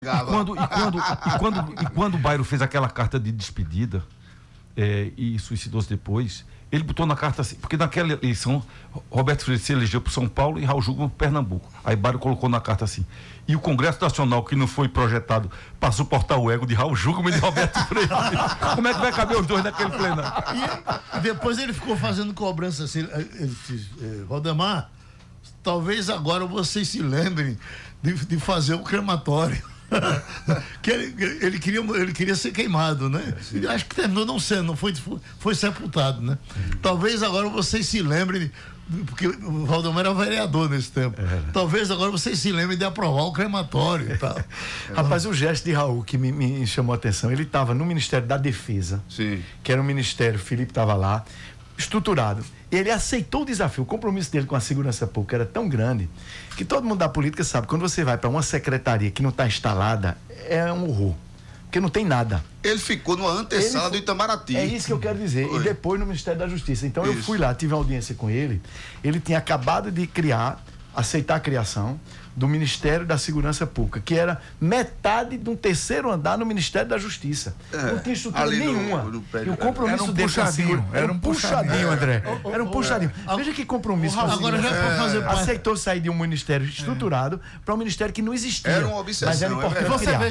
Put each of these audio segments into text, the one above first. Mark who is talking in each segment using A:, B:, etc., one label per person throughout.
A: Quando o Bairro fez aquela carta de despedida e suicidou-se depois, ele botou na carta assim, porque naquela eleição Roberto Freire se elegeu para São Paulo e Raul Jungmann para Pernambuco. Aí Bairro colocou na carta assim: e o Congresso Nacional, que não foi projetado para suportar o ego de Raul Jungmann e de Roberto Freire. Como é que vai caber os dois naquele plenário?
B: E depois ele ficou fazendo cobrança assim, ele disse, Valdemar, talvez agora vocês se lembrem de fazer o crematório. Que ele queria ser queimado, né? E acho que terminou não sendo, foi sepultado, né? Talvez agora vocês se lembrem, porque o Valdemar era vereador nesse tempo. Talvez agora vocês se lembrem de aprovar o crematório e tal.
C: Rapaz, o gesto de Raul que me chamou a atenção, ele estava no Ministério da Defesa,
D: sim,
C: que era um ministério, Felipe estava lá, estruturado. Ele aceitou o desafio. O compromisso dele com a segurança pública era tão grande que todo mundo da política sabe, quando você vai para uma secretaria que não está instalada, é um horror, porque não tem nada.
D: Ele ficou numa antessala do Itamaraty.
C: É isso que eu quero dizer. E depois no Ministério da Justiça. Então eu fui lá, tive uma audiência com ele. Ele tinha acabado de aceitar a criação do Ministério da Segurança Pública, que era metade de um terceiro andar no Ministério da Justiça. Não tinha estrutura nenhuma. E o compromisso dele era um puxadinho, André. Era um puxadinho. Veja que compromisso.
B: Agora já para fazer parte.
C: Aceitou sair de um ministério estruturado para um ministério que não existia.
D: Era uma obsessão.
C: Mas era importante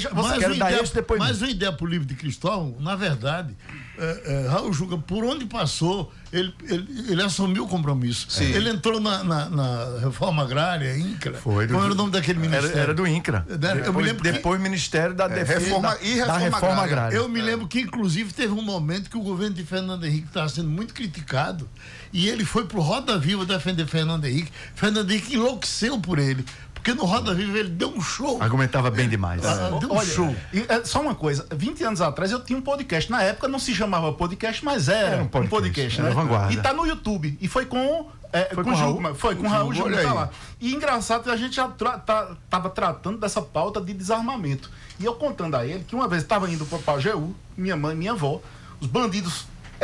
C: criar.
B: Mas uma ideia pro livro de Cristóvão, na verdade, Raul Jungmann, por onde passou, ele assumiu o compromisso.
D: Sim.
B: Ele entrou na reforma agrária, INCRA.
C: Foi.
B: Qual era o nome daquele ministério?
C: Era do INCRA.
B: Eu me lembro
C: depois Ministério da Defesa
D: da
C: Reforma Agrária.
B: Eu me lembro que, inclusive, teve um momento que o governo de Fernando Henrique estava sendo muito criticado e ele foi pro Roda Viva defender Fernando Henrique. Fernando Henrique enlouqueceu por ele. Porque no Roda Viva ele deu um show.
C: Argumentava bem demais.
E: Deu um show. Só uma coisa, 20 anos atrás eu tinha um podcast. Na época não se chamava podcast, mas era um podcast, né?
C: Vanguarda.
E: E tá no YouTube. E foi com Jungmann. Foi com Raul Jungmann, tá lá. E engraçado que a gente já tava tratando dessa pauta de desarmamento. E eu contando a ele que uma vez estava indo para o Pajeú, minha mãe, minha avó, os bandidos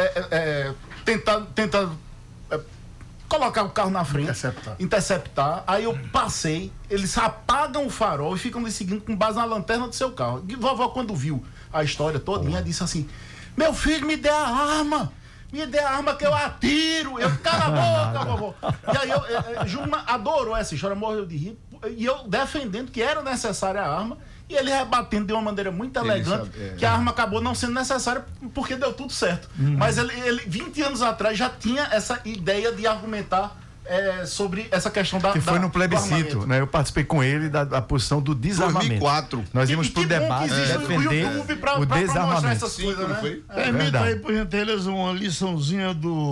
E: tentaram colocar o carro na frente, interceptar. Aí eu passei, eles apagam o farol e ficam me seguindo com base na lanterna do seu carro. E vovó, quando viu a história todinha, disse assim: meu filho, me dê a arma que eu atiro. Eu, cala a boca, vovó. E aí Jungmann adorou essa história, morreu de rir, e eu defendendo que era necessária a arma, e ele rebatendo de uma maneira muito elegante que a arma acabou não sendo necessária porque deu tudo certo. Mas ele 20 anos atrás já tinha essa ideia de argumentar sobre essa questão da...
C: Que foi no plebiscito, né? Eu participei com ele da posição do desarmamento.
D: 2004.
C: Nós íamos pro debate defender o desarmamento.
E: Essas coisas, né?
B: Permita aí, por gentileza, uma liçãozinha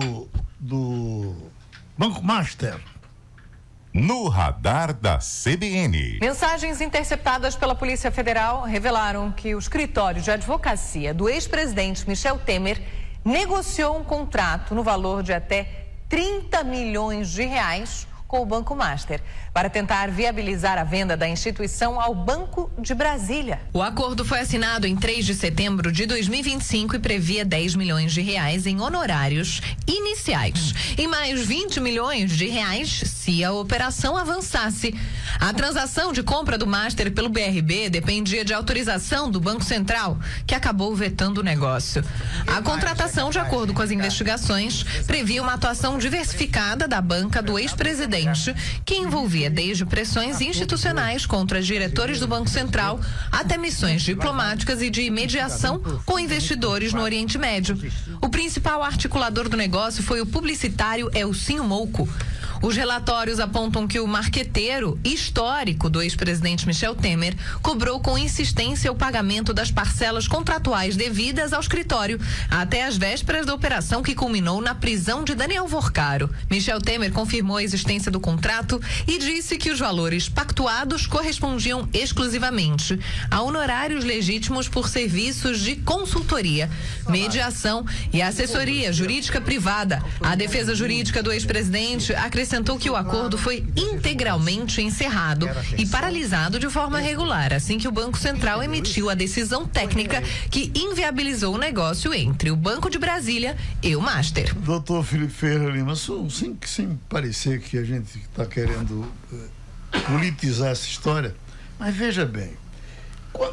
B: do Banco Master.
F: No radar da CBN.
G: Mensagens interceptadas pela Polícia Federal revelaram que o escritório de advocacia do ex-presidente Michel Temer negociou um contrato no valor de até 30 milhões de reais com o Banco Master, para tentar viabilizar a venda da instituição ao Banco de Brasília. O acordo foi assinado em 3 de setembro de 2025 e previa 10 milhões de reais em honorários iniciais e mais 20 milhões de reais se a operação avançasse. A transação de compra do Master pelo BRB dependia de autorização do Banco Central, que acabou vetando o negócio. A contratação, de acordo com as investigações, previa uma atuação diversificada da banca do ex-presidente, que envolvia desde pressões institucionais contra diretores do Banco Central até missões diplomáticas e de mediação com investidores no Oriente Médio. O principal articulador do negócio foi o publicitário Elcinho Mouco. Os relatórios apontam que o marqueteiro histórico do ex-presidente Michel Temer cobrou com insistência o pagamento das parcelas contratuais devidas ao escritório até as vésperas da operação que culminou na prisão de Daniel Vorcaro. Michel Temer confirmou a existência do contrato e disse que os valores pactuados correspondiam exclusivamente a honorários legítimos por serviços de consultoria, mediação e assessoria jurídica privada. A defesa jurídica do ex-presidente acrescentou que o acordo foi integralmente encerrado e paralisado de forma regular, assim que o Banco Central emitiu a decisão técnica que inviabilizou o negócio entre o Banco de Brasília e o Master.
B: Doutor Felipe Ferreira Lima, sem parecer que a gente está querendo politizar essa história, mas veja bem,